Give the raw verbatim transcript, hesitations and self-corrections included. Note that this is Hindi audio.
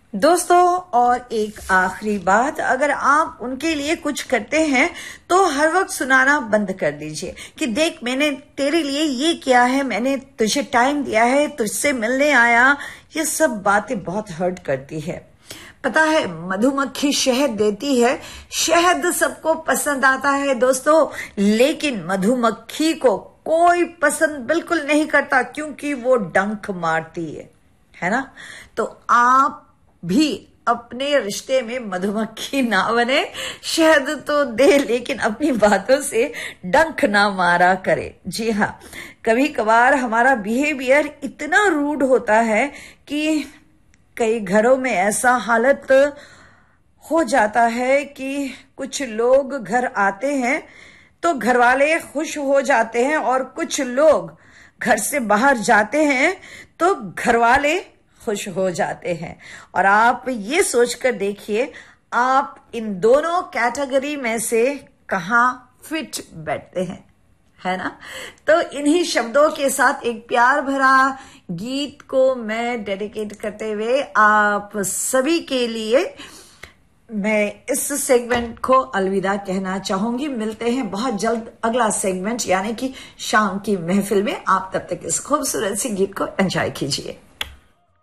दोस्तों, और एक आखिरी बात, अगर आप उनके लिए कुछ करते हैं तो हर वक्त सुनाना बंद कर दीजिए कि देख मैंने तेरे लिए ये किया है, मैंने तुझे टाइम दिया है, तुझसे मिलने आया। ये सब बातें बहुत हर्ट करती है। पता है, मधुमक्खी शहद देती है, शहद सबको पसंद आता है दोस्तों, लेकिन मधुमक्खी को कोई पसंद बिल्कुल नहीं करता क्योंकि वो डंक मारती है, है ना। तो आप भी अपने रिश्ते में मधुमक्खी ना बने, शहद तो दे लेकिन अपनी बातों से डंक ना मारा करे। जी हाँ, कभी कभार हमारा बिहेवियर इतना रूड होता है कि कई घरों में ऐसा हालत हो जाता है कि कुछ लोग घर आते हैं तो घर वाले खुश हो जाते हैं, और कुछ लोग घर से बाहर जाते हैं तो घर वाले खुश हो जाते हैं। और आप ये सोचकर देखिए, आप इन दोनों कैटेगरी में से कहां फिट बैठते हैं, है ना। तो इन्हीं शब्दों के साथ एक प्यार भरा गीत को मैं डेडिकेट करते हुए आप सभी के लिए मैं इस सेगमेंट को अलविदा कहना चाहूंगी। मिलते हैं बहुत जल्द अगला सेगमेंट यानी कि शाम की महफिल में। आप तब तक इस खूबसूरत सी गीत को एंजॉय कीजिए।